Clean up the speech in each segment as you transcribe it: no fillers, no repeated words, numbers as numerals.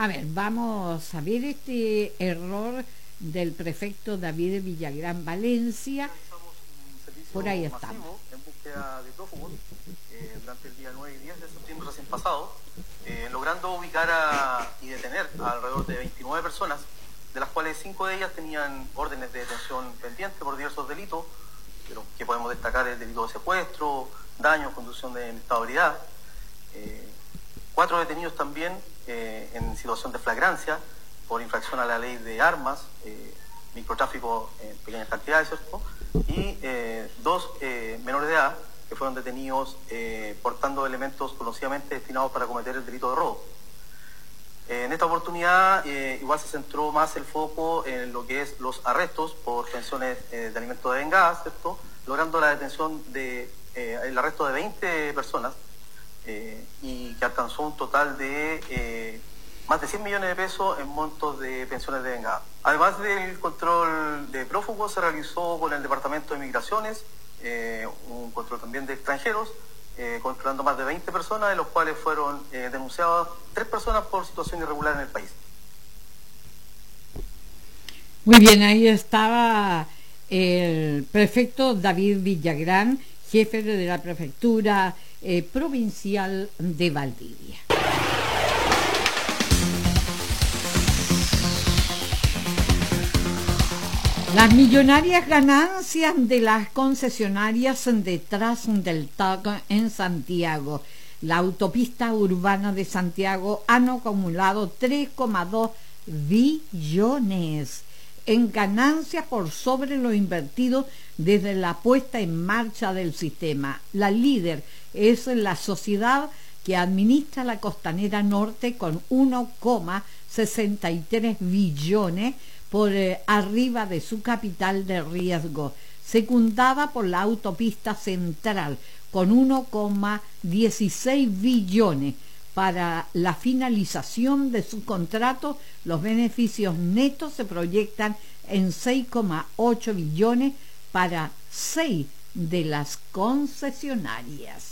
A ver, vamos a ver este error del prefecto David Villagrán Valencia. Por ahí estamos. En búsqueda de prófugos durante el día 9 y 10 de septiembre recién pasado, logrando ubicar y detener a alrededor de 29 personas, de las cuales 5 de ellas tenían órdenes de detención pendientes por diversos delitos, pero que podemos destacar el delito de secuestro, daño, conducción en estado de ebriedad. 4 detenidos también en situación de flagrancia por infracción a la ley de armas, microtráfico en pequeñas cantidades, ¿cierto? Y 2 menores de edad que fueron detenidos portando elementos conocidos destinados para cometer el delito de robo. En esta oportunidad igual se centró más el foco en lo que es los arrestos por pensiones de alimentos de vengada, ¿cierto? Logrando la detención el arresto de 20 personas y que alcanzó un total de más de 100 millones de pesos en montos de pensiones de vengada. Además del control de prófugos, se realizó con el Departamento de Migraciones un control también de extranjeros, controlando más de 20 personas, de los cuales fueron denunciadas 3 personas por situación irregular en el país. Muy bien, ahí estaba el prefecto David Villagrán, jefe de la prefectura provincial de Valdivia. Las millonarias ganancias de las concesionarias detrás del TAC en Santiago. La autopista urbana de Santiago han acumulado 3,2 billones en ganancias por sobre lo invertido desde la puesta en marcha del sistema. La líder es la sociedad que administra la Costanera Norte con 1,63 billones por arriba de su capital de riesgo, secundada por la autopista central con 1,16 billones. Para la finalización de su contrato, los beneficios netos se proyectan en 6,8 billones para 6 de las concesionarias.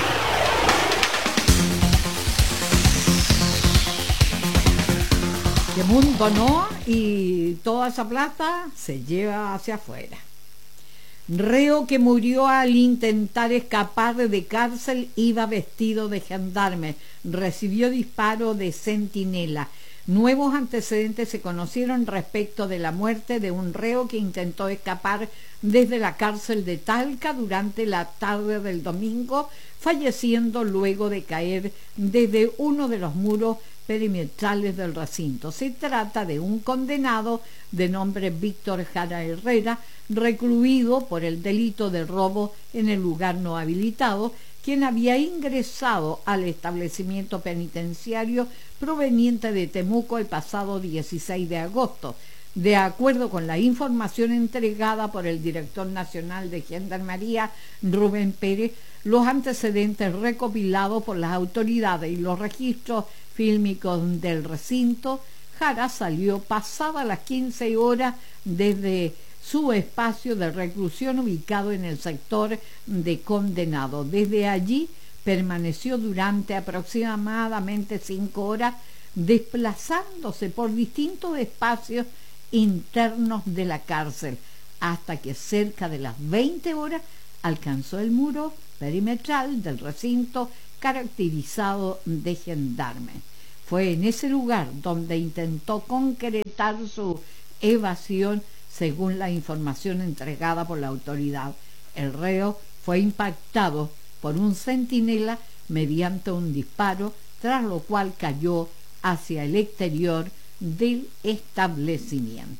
¡Qué mundo, no! Y toda esa plata se lleva hacia afuera. Reo que murió al intentar escapar de cárcel iba vestido de gendarme. Recibió disparo de centinela. Nuevos antecedentes se conocieron respecto de la muerte de un reo que intentó escapar desde la cárcel de Talca durante la tarde del domingo, falleciendo luego de caer desde uno de los muros perimetrales del recinto. Se trata de un condenado de nombre Víctor Jara Herrera, recluido por el delito de robo en el lugar no habilitado, quien había ingresado al establecimiento penitenciario proveniente de Temuco el pasado 16 de agosto. De acuerdo con la información entregada por el director nacional de Gendarmería, Rubén Pérez, los antecedentes recopilados por las autoridades y los registros fílmicos del recinto, Jara salió pasada las 15 horas desde su espacio de reclusión ubicado en el sector de condenado. Desde allí permaneció durante aproximadamente 5 horas desplazándose por distintos espacios internos de la cárcel, hasta que cerca de las 20 horas alcanzó el muro perimetral del recinto caracterizado de gendarme. Fue en ese lugar donde intentó concretar su evasión, según la información entregada por la autoridad. El reo fue impactado por un centinela mediante un disparo, tras lo cual cayó hacia el exterior del establecimiento.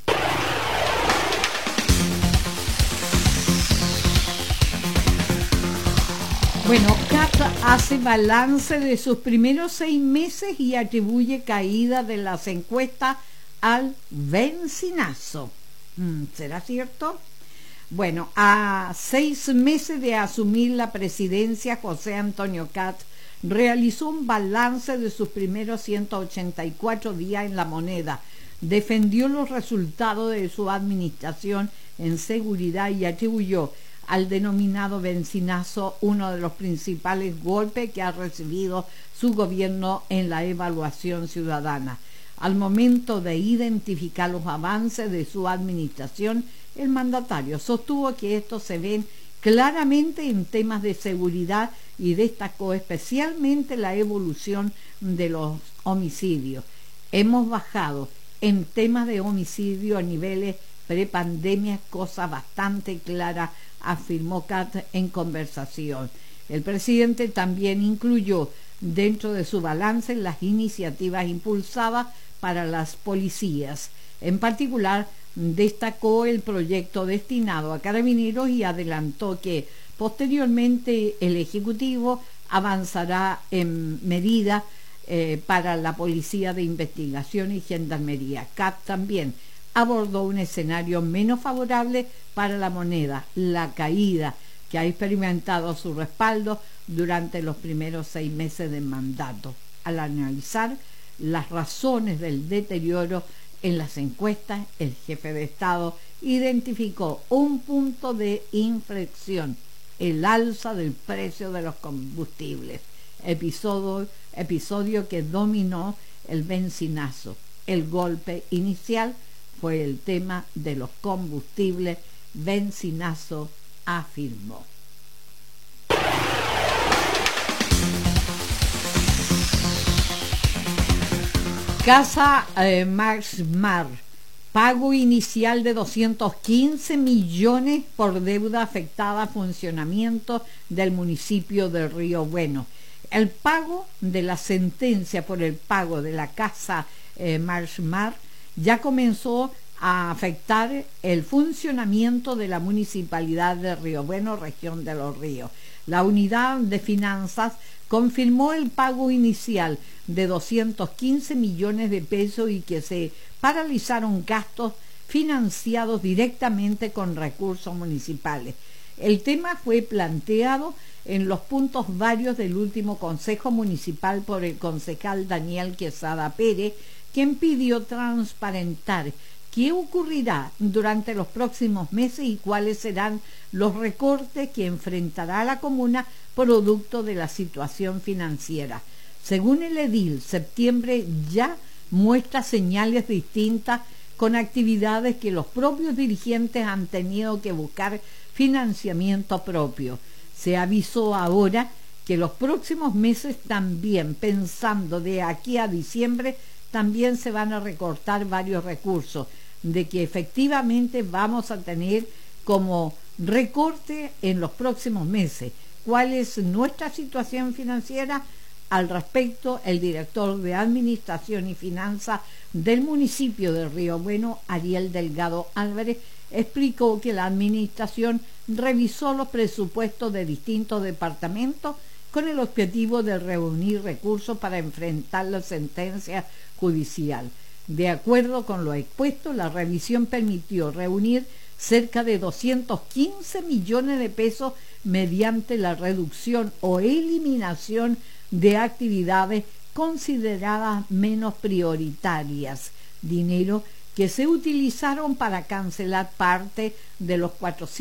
Bueno, CAT hace balance de sus primeros 6 meses y atribuye caída de las encuestas al benzinazo. ¿Será cierto? Bueno, a 6 meses de asumir la presidencia, José Antonio CAT realizó un balance de sus primeros 184 días en la moneda. Defendió los resultados de su administración en seguridad y atribuyó al denominado benzinazo uno de los principales golpes que ha recibido su gobierno en la evaluación ciudadana. Al momento de identificar los avances de su administración, el mandatario sostuvo que estos se ven claramente en temas de seguridad y destacó especialmente la evolución de los homicidios. Hemos bajado en temas de homicidio a niveles prepandemia, cosa bastante clara, afirmó Katz en conversación. El presidente también incluyó dentro de su balance las iniciativas impulsadas para las policías. En particular, destacó el proyecto destinado a carabineros y adelantó que posteriormente el Ejecutivo avanzará en medidas para la Policía de Investigación y Gendarmería. Katz también abordó un escenario menos favorable para la moneda, la caída que ha experimentado su respaldo durante los primeros 6 meses de mandato. Al analizar las razones del deterioro en las encuestas, el jefe de Estado identificó un punto de inflexión: el alza del precio de los combustibles, episodio que dominó el bencinazo. El golpe inicial fue el tema de los combustibles, bencinazo afirmó. Casa Marshmar, pago inicial de 215 millones por deuda afectada a funcionamiento del municipio de Río Bueno. El pago de la sentencia por el pago de la Casa Marshmar ya comenzó a afectar el funcionamiento de la Municipalidad de Río Bueno, región de Los Ríos. La unidad de finanzas confirmó el pago inicial de 215 millones de pesos y que se paralizaron gastos financiados directamente con recursos municipales. El tema fue planteado en los puntos varios del último Consejo Municipal por el concejal Daniel Quesada Pérez, quien pidió transparentar qué ocurrirá durante los próximos meses y cuáles serán los recortes que enfrentará la comuna producto de la situación financiera. Según el edil, septiembre ya muestra señales distintas con actividades que los propios dirigentes han tenido que buscar financiamiento propio. Se avisó ahora que los próximos meses también, pensando de aquí a diciembre, también se van a recortar varios recursos, de que efectivamente vamos a tener como recorte en los próximos meses. ¿Cuál es nuestra situación financiera? Al respecto, el director de Administración y Finanzas del municipio de Río Bueno, Ariel Delgado Álvarez, explicó que la administración revisó los presupuestos de distintos departamentos con el objetivo de reunir recursos para enfrentar la sentencia judicial. De acuerdo con lo expuesto, la revisión permitió reunir cerca de 215 millones de pesos mediante la reducción o eliminación de actividades consideradas menos prioritarias, dinero que se utilizaron para cancelar parte de los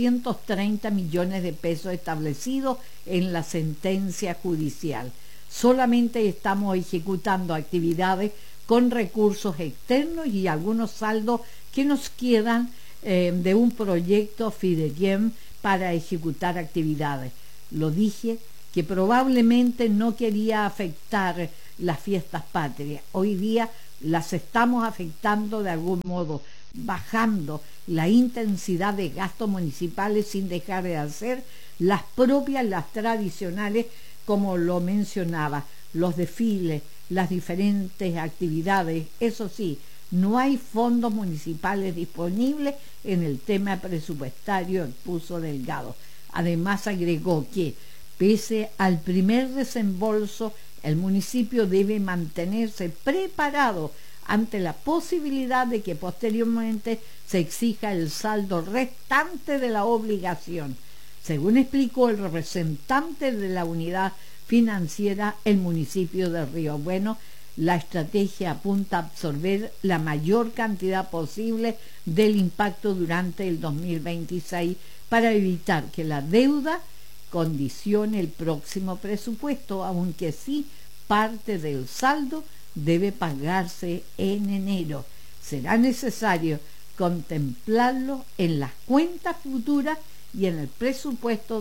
430 millones de pesos establecidos en la sentencia judicial. Solamente estamos ejecutando actividades con recursos externos y algunos saldos que nos quedan de un proyecto Fidegem para ejecutar actividades. Lo dije que probablemente no quería afectar las fiestas patrias. Hoy día las estamos afectando de algún modo, bajando la intensidad de gastos municipales sin dejar de hacer las propias, las tradicionales, como lo mencionaba, los desfiles, las diferentes actividades. Eso sí, no hay fondos municipales disponibles en el tema presupuestario, expuso Delgado. Además agregó que, pese al primer desembolso, el municipio debe mantenerse preparado ante la posibilidad de que posteriormente se exija el saldo restante de la obligación. Según explicó el representante de la unidad financiera, el municipio de Río Bueno, la estrategia apunta a absorber la mayor cantidad posible del impacto durante el 2026 para evitar que la deuda condicione el próximo presupuesto, aunque sí parte del saldo debe pagarse en enero. Será necesario contemplarlo en las cuentas futuras y en el presupuesto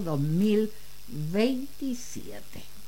2027.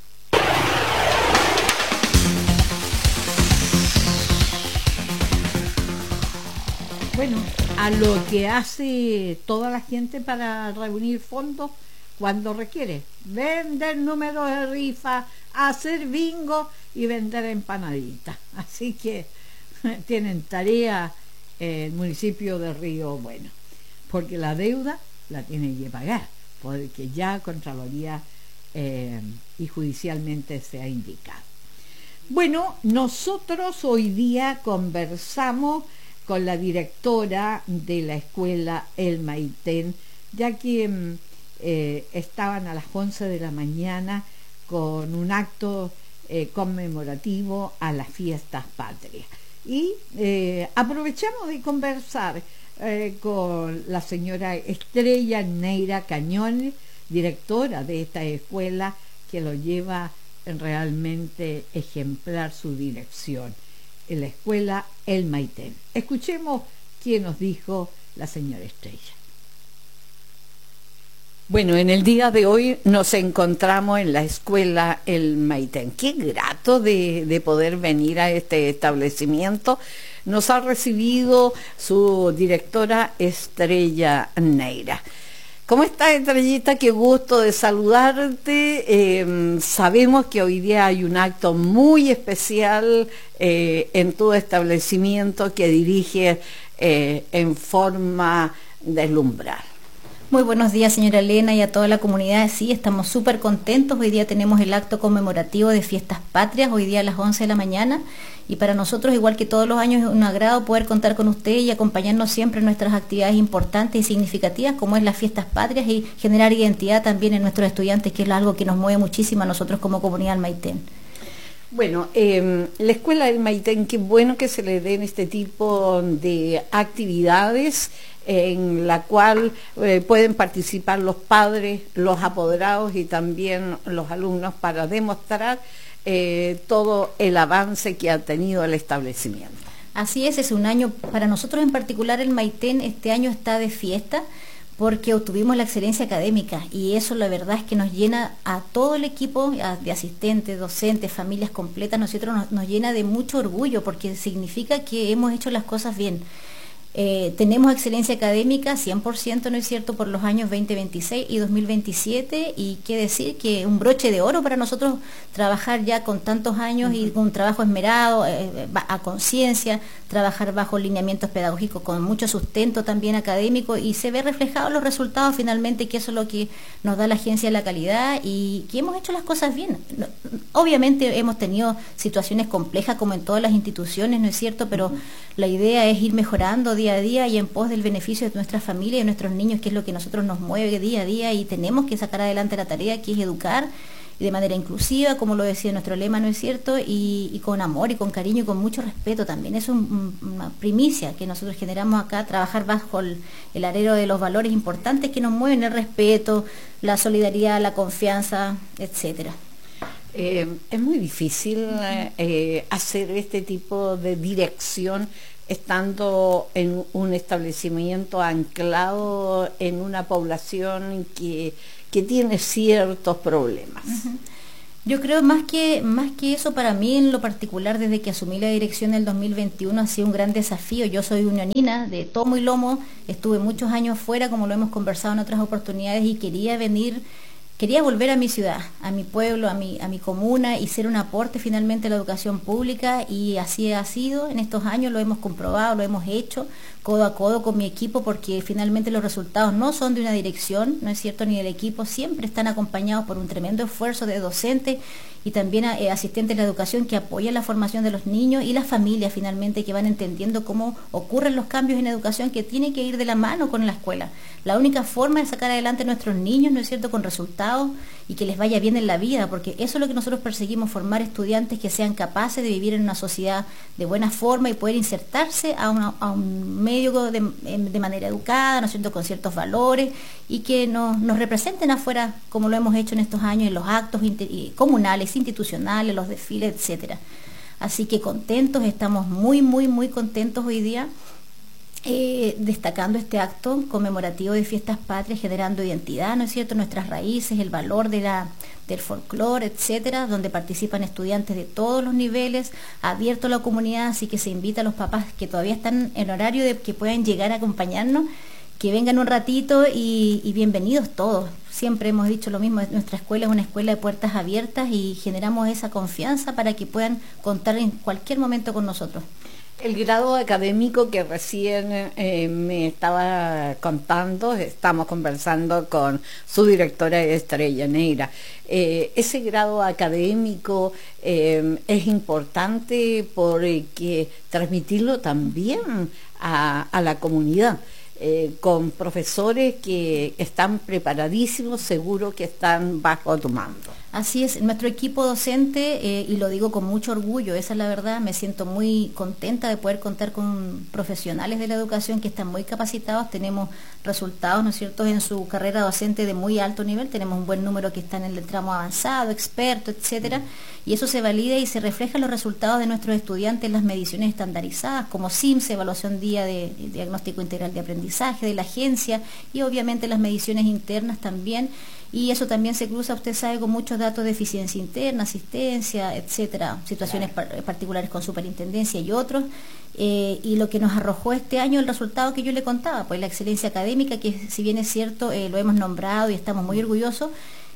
Bueno, a lo que hace toda la gente para reunir fondos cuando requiere: vender números de rifa, hacer bingo y vender empanaditas. Así que tienen tarea el municipio de Río Bueno, porque la deuda la tienen que pagar, porque ya Contraloría y judicialmente se ha indicado. Bueno, nosotros hoy día conversamos con la directora de la escuela El Maitén, ya que estaban a las 11 de la mañana con un acto conmemorativo a las fiestas patrias. Y aprovechamos de conversar con la señora Estrella Neira Cañón, directora de esta escuela, que lo lleva realmente ejemplar su dirección, en la escuela El Maitén. Escuchemos qué nos dijo la señora Estrella. Bueno, en el día de hoy nos encontramos en la escuela El Maitén. Qué grato de poder venir a este establecimiento. Nos ha recibido su directora Estrella Neira. ¿Cómo estás, Estrellita? Qué gusto de saludarte. Sabemos que hoy día hay un acto muy especial en tu establecimiento que diriges en forma deslumbral. Muy buenos días, señora Elena, y a toda la comunidad. Sí, estamos súper contentos. Hoy día tenemos el acto conmemorativo de Fiestas Patrias, hoy día a las 11 de la mañana. Y para nosotros, igual que todos los años, es un agrado poder contar con usted y acompañarnos siempre en nuestras actividades importantes y significativas, como es las Fiestas Patrias, y generar identidad también en nuestros estudiantes, que es algo que nos mueve muchísimo a nosotros como comunidad del Maitén. Bueno, la escuela del Maitén, qué bueno que se le den este tipo de actividades en la cual pueden participar los padres, los apoderados y también los alumnos para demostrar todo el avance que ha tenido el establecimiento. Así es un año, para nosotros en particular el Maitén este año está de fiesta, porque obtuvimos la excelencia académica, y eso la verdad es que nos llena a todo el equipo de asistentes, docentes, familias completas, nosotros nos llena de mucho orgullo, porque significa que hemos hecho las cosas bien. Tenemos excelencia académica 100%, ¿no es cierto?, por los años 2026 y 2027, y qué decir que un broche de oro para nosotros trabajar ya con tantos años y con un trabajo esmerado, a conciencia, trabajar bajo lineamientos pedagógicos con mucho sustento también académico, y se ve reflejado los resultados finalmente, que eso es lo que nos da la Agencia de la Calidad, y que hemos hecho las cosas bien. Obviamente hemos tenido situaciones complejas como en todas las instituciones, ¿no es cierto?, pero la idea es ir mejorando día a día y en pos del beneficio de nuestra familia y de nuestros niños, que es lo que nosotros nos mueve día a día, y tenemos que sacar adelante la tarea, que es educar de manera inclusiva, como lo decía nuestro lema, ¿no es cierto?, y con amor y con cariño y con mucho respeto también. Es una primicia que nosotros generamos acá, trabajar bajo el alero de los valores importantes que nos mueven: el respeto, la solidaridad, la confianza, etcétera. Es muy difícil hacer este tipo de dirección estando en un establecimiento anclado en una población que tiene ciertos problemas. Yo creo más que eso, para mí en lo particular, desde que asumí la dirección del 2021, ha sido un gran desafío. Yo soy unionina de tomo y lomo, estuve muchos años fuera, como lo hemos conversado en otras oportunidades, y quería volver a mi ciudad, a mi pueblo, a mi comuna, y ser un aporte finalmente a la educación pública, y así ha sido. En estos años lo hemos comprobado, lo hemos hecho codo a codo con mi equipo, porque finalmente los resultados no son de una dirección, ¿no es cierto?, ni del equipo, siempre están acompañados por un tremendo esfuerzo de docentes y también asistentes de la educación, que apoyan la formación de los niños, y las familias finalmente, que van entendiendo cómo ocurren los cambios en educación, que tienen que ir de la mano con la escuela. La única forma de sacar adelante a nuestros niños, ¿no es cierto?, con resultados y que les vaya bien en la vida, porque eso es lo que nosotros perseguimos: formar estudiantes que sean capaces de vivir en una sociedad de buena forma y poder insertarse a un medio de manera educada, ¿no es cierto?, con ciertos valores, y que nos representen afuera, como lo hemos hecho en estos años en los actos comunales, institucionales, los desfiles, etcétera. Así que contentos, estamos muy contentos hoy día, destacando este acto conmemorativo de Fiestas Patrias, generando identidad, ¿no es cierto?, nuestras raíces, el valor del folclore, etcétera, donde participan estudiantes de todos los niveles, abierto a la comunidad, así que se invita a los papás que todavía están en horario de que puedan llegar a acompañarnos, que vengan un ratito y bienvenidos todos. Siempre hemos dicho lo mismo, nuestra escuela es una escuela de puertas abiertas y generamos esa confianza para que puedan contar en cualquier momento con nosotros. El grado académico que recién me estaba contando, estamos conversando con su directora Estrella Neira. Ese grado académico es importante porque transmitirlo también a la comunidad. Con profesores que están preparadísimos, seguro que están bajo tu mando. Así es, nuestro equipo docente, y lo digo con mucho orgullo, esa es la verdad, me siento muy contenta de poder contar con profesionales de la educación que están muy capacitados, tenemos resultados, ¿no es cierto?, en su carrera docente de muy alto nivel, tenemos un buen número que están en el tramo avanzado, experto, etcétera, y eso se valida y se refleja en los resultados de nuestros estudiantes en las mediciones estandarizadas, como SIMS, Evaluación Día de Diagnóstico Integral de Aprendizaje, de la agencia, y obviamente las mediciones internas también. Y eso también se cruza, usted sabe, con muchos datos de eficiencia interna, asistencia, etcétera, situaciones particulares con superintendencia y otros. Y lo que nos arrojó este año, el resultado que yo le contaba, pues la excelencia académica, que si bien es cierto, lo hemos nombrado y estamos muy orgullosos,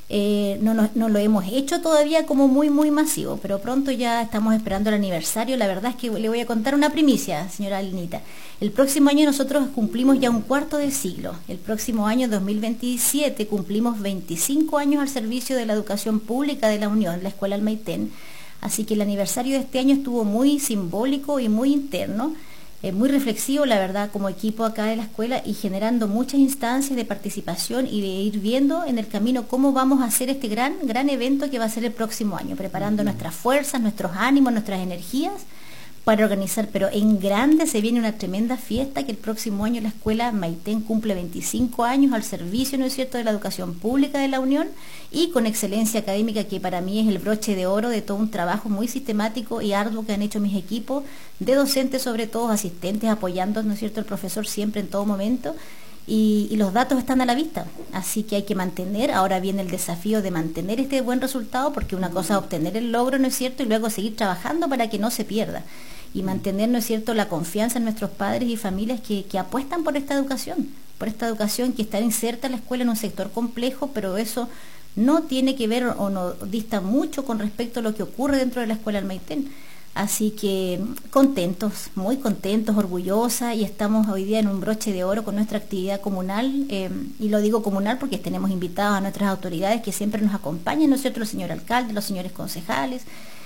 no lo hemos hecho todavía como muy masivo, pero pronto ya estamos esperando el aniversario. La verdad es que le voy a contar una primicia, señora Alenita. El próximo año nosotros cumplimos ya un cuarto de siglo. El próximo año 2027 cumplimos 25 años al servicio de la educación pública de la Unión, la Escuela El Maitén. Así que el aniversario de este año estuvo muy simbólico y muy interno. Muy reflexivo, la verdad, como equipo acá de la escuela, y generando muchas instancias de participación y de ir viendo en el camino cómo vamos a hacer este gran evento que va a ser el próximo año, preparando nuestras fuerzas, nuestros ánimos, nuestras energías para organizar, pero en grande se viene una tremenda fiesta que el próximo año la escuela Maitén cumple 25 años al servicio, ¿no es cierto?, de la educación pública de la Unión, y con excelencia académica, que para mí es el broche de oro de todo un trabajo muy sistemático y arduo que han hecho mis equipos de docentes, sobre todo asistentes, apoyando, ¿no es cierto?, el profesor siempre en todo momento. Y los datos están a la vista, así que hay que mantener. Ahora viene el desafío de mantener este buen resultado, porque una cosa es obtener el logro, ¿no es cierto?, y luego seguir trabajando para que no se pierda, y mantener, ¿no es cierto?, la confianza en nuestros padres y familias que apuestan por esta educación que está inserta en la escuela en un sector complejo, pero eso no tiene que ver o no dista mucho con respecto a lo que ocurre dentro de la escuela del Maitén. Así que contentos, muy contentos, orgullosa, y estamos hoy día en un broche de oro con nuestra actividad comunal, y lo digo comunal porque tenemos invitados a nuestras autoridades que siempre nos acompañan, ¿no es cierto?, el señor alcalde, los señores concejales,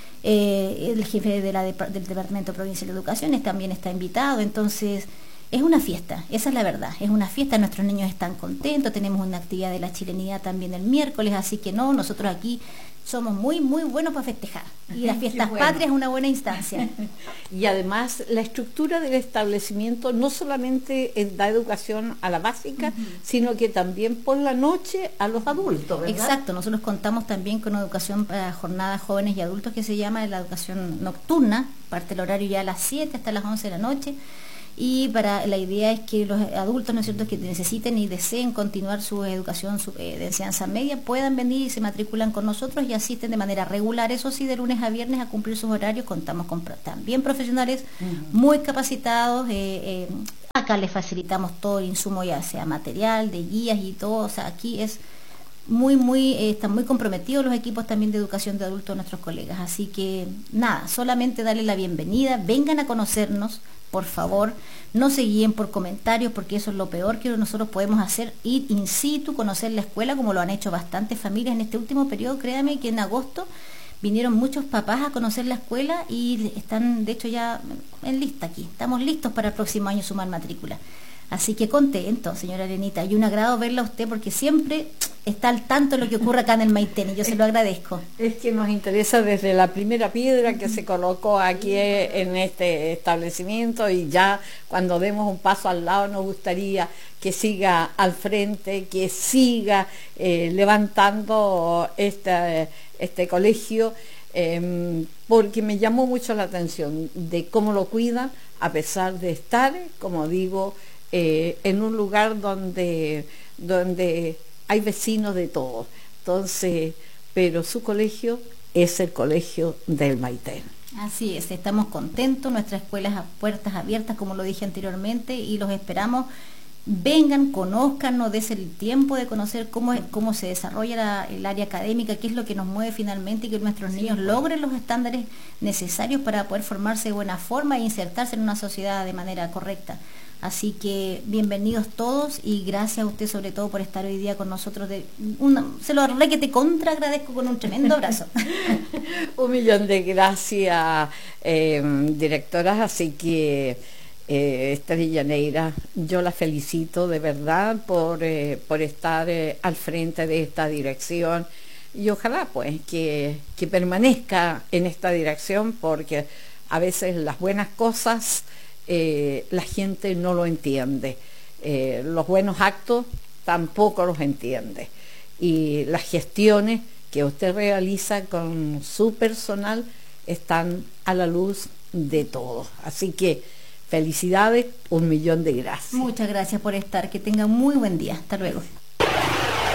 el jefe del Departamento Provincial de Educación también está invitado. Entonces es una fiesta, esa es la verdad, es una fiesta, nuestros niños están contentos, tenemos una actividad de la chilenidad también el miércoles, así que nosotros aquí somos muy buenos para festejar, y las fiestas patrias es una buena instancia. Y además la estructura del establecimiento no solamente da educación a la básica, sino que también por la noche a los adultos, ¿verdad? Exacto, nosotros contamos también con educación para jornadas jóvenes y adultos, que se llama la educación nocturna, parte el horario ya a las 7 hasta las 11 de la noche. Y la idea es que los adultos, ¿no es cierto?, que necesiten y deseen continuar su educación de enseñanza media, puedan venir y se matriculan con nosotros y asisten de manera regular, eso sí, de lunes a viernes a cumplir sus horarios. Contamos con también profesionales muy capacitados, acá les facilitamos todo el insumo, ya sea material, de guías y todo. O sea, aquí es están muy comprometidos los equipos también de educación de adultos, nuestros colegas. Así que nada, solamente darles la bienvenida, vengan a conocernos, por favor, no se guíen por comentarios, porque eso es lo peor que nosotros podemos hacer, ir in situ, conocer la escuela, como lo han hecho bastantes familias en este último periodo. Créame que en agosto vinieron muchos papás a conocer la escuela y están, de hecho, ya en lista aquí. Estamos listos para el próximo año sumar matrícula. Así que contento, señora Alenita, y un agrado verla a usted, porque siempre está al tanto de lo que ocurre acá en el Maitén, y yo se lo agradezco. Es que nos interesa desde la primera piedra que se colocó aquí en este establecimiento, y ya cuando demos un paso al lado nos gustaría que siga al frente, que siga levantando este colegio porque me llamó mucho la atención de cómo lo cuidan, a pesar de estar, como digo, en un lugar donde hay vecinos de todos. Entonces, pero su colegio es el colegio del Maitén. Así es, estamos contentos, nuestra escuela es a puertas abiertas, como lo dije anteriormente, y los esperamos. Vengan, conozcan, nos des el tiempo de conocer cómo se desarrolla el área académica, qué es lo que nos mueve finalmente, y que nuestros niños logren los estándares necesarios para poder formarse de buena forma e insertarse en una sociedad de manera correcta. Así que bienvenidos todos y gracias a usted sobre todo por estar hoy día con nosotros. Se lo re que te contra agradezco con un tremendo abrazo. Un millón de gracias, directoras, así que Estrella Neira, yo la felicito de verdad por estar al frente de esta dirección y ojalá pues que permanezca en esta dirección, porque a veces las buenas cosas la gente no lo entiende, los buenos actos tampoco los entiende, y las gestiones que usted realiza con su personal están a la luz de todos, así que felicidades, un millón de gracias. Muchas gracias por estar, que tengan muy buen día, hasta luego.